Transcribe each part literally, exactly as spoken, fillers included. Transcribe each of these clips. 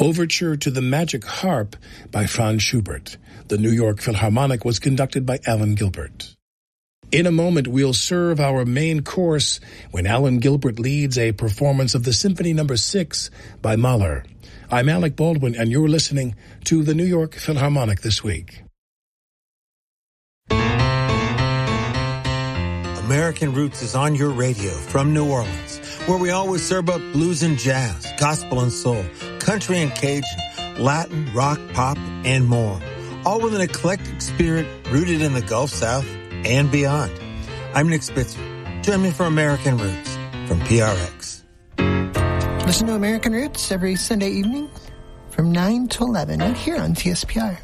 Overture to the Magic Harp by Franz Schubert. The New York Philharmonic was conducted by Alan Gilbert. In a moment, we'll serve our main course when Alan Gilbert leads a performance of the Symphony Number six by Mahler. I'm Alec Baldwin, and you're listening to the New York Philharmonic This Week. American Roots is on your radio from New Orleans, where we always serve up blues and jazz, gospel and soul, country and Cajun, Latin, rock, pop, and more, all with an eclectic spirit rooted in the Gulf South and beyond. I'm Nick Spitzer. Join me for American Roots from P R X. Listen to American Roots every Sunday evening from nine to eleven right here on T S P R.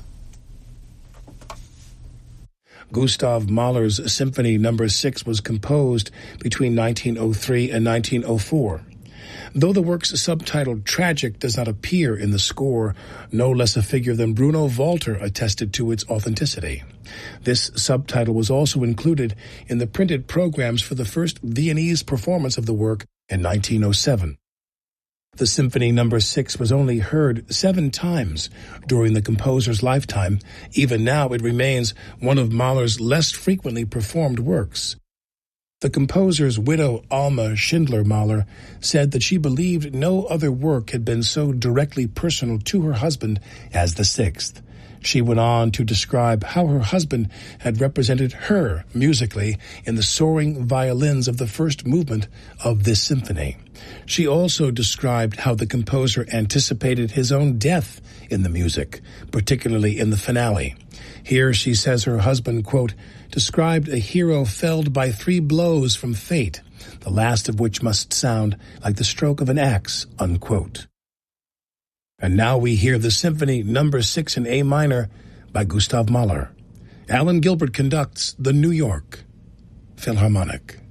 Gustav Mahler's Symphony Number six was composed between nineteen oh three and nineteen oh four. Though the work's subtitled Tragic does not appear in the score, no less a figure than Bruno Walter attested to its authenticity. This subtitle was also included in the printed programs for the first Viennese performance of the work in nineteen oh seven. The Symphony Number six was only heard seven times during the composer's lifetime. Even now, it remains one of Mahler's less frequently performed works. The composer's widow, Alma Schindler-Mahler, said that she believed no other work had been so directly personal to her husband as the sixth. She went on to describe how her husband had represented her musically in the soaring violins of the first movement of this symphony. She also described how the composer anticipated his own death in the music, particularly in the finale. Here she says her husband, quote, described a hero felled by three blows from fate, the last of which must sound like the stroke of an axe, unquote. And now we hear the Symphony Number six in A minor by Gustav Mahler. Alan Gilbert conducts the New York Philharmonic.